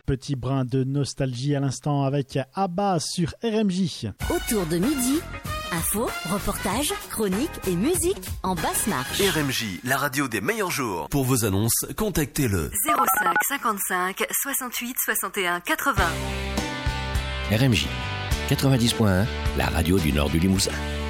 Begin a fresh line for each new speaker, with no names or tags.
petit brin de nostalgie à l'instant avec ABBA sur RMJ.
Autour de midi, infos, reportages, chroniques et musique en basse marche.
RMJ, la radio des meilleurs jours. Pour vos annonces, contactez-le
05 55 68 61 80.
RMJ 90.1, la radio du nord du Limousin.